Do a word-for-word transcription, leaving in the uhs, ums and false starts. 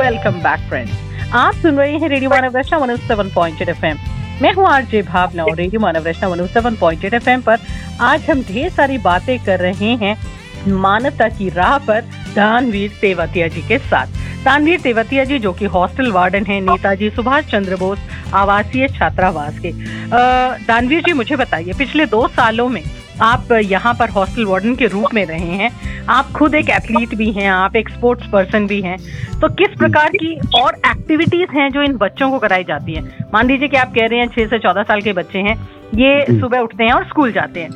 Welcome back friends. आप सुन रहे हैं रेडियो मानव रचना one O seven point eight F M. मैं हूँ आरजे भावना और रेडियो मानव रचना one O seven point eight F M पर आज हम ढेर सारी बातें कर रहे हैं मानवता की राह पर दानवीर तेवतिया जी के साथ। दानवीर तेवतिया जी जो कि हॉस्टल वार्डन हैं नेताजी सुभाष चंद्र बोस आवासीय छात्रावास के। दानवीर जी मुझे बताइए, पिछले दो सालों में आप यहाँ पर हॉस्टल वार्डन के रूप में रहे हैं, आप खुद एक एथलीट भी हैं, आप एक स्पोर्ट्स पर्सन भी हैं, तो किस प्रकार की और एक्टिविटीज हैं जो इन बच्चों को कराई जाती हैं? मान लीजिए कि आप कह रहे हैं छह से चौदह साल के बच्चे हैं, ये सुबह उठते हैं और स्कूल जाते हैं,